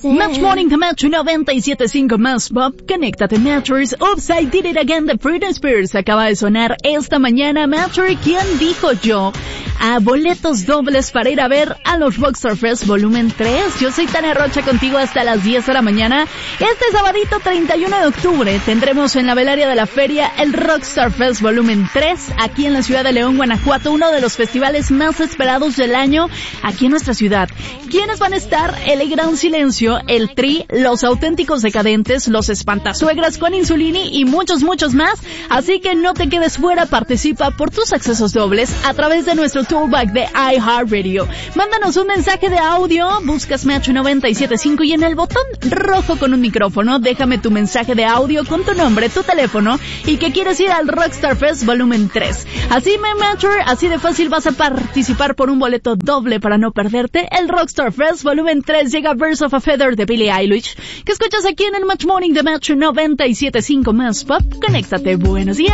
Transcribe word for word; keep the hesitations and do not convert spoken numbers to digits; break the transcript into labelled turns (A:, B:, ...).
A: Match Morning de Metro noventa y siete punto cinco más Pop. Conéctate, Matchers. Oops, I Did It Again de Britney Spears acaba de sonar esta mañana. Matcher, ¿quién dijo yo? A boletos dobles para ir a ver a los Rockstar Fest Volumen tres. Yo soy Tania Rocha contigo hasta las diez de la mañana. Este sabadito treinta y uno de octubre tendremos en la velaria de la feria el Rockstar Fest Volumen tres aquí en la ciudad de León, Guanajuato, uno de los festivales más esperados del año aquí en nuestra ciudad. ¿Quiénes van a estar? El Gran Silencio, el Tri, Los Auténticos Decadentes, Los Espantasuegras con Insulini y muchos, muchos más. Así que no te quedes fuera, participa por tus accesos dobles a través de nuestro toolback de iHeartRadio. Mándanos un mensaje de audio, buscas Metro noventa y siete punto cinco y en el botón rojo con un micrófono, déjame tu mensaje de audio con tu nombre, tu teléfono y que quieres ir al Rockstar Fest Volumen tres. Así, me Metro, así de fácil vas a participar por un boleto doble para no perderte el Rockstar Fest Volumen tres. Llega Birds of a Feather de Billie Eilish, que escuchas aquí en el Match Morning de Metro noventa y siete punto cinco más Pop. Conéctate, buenos días.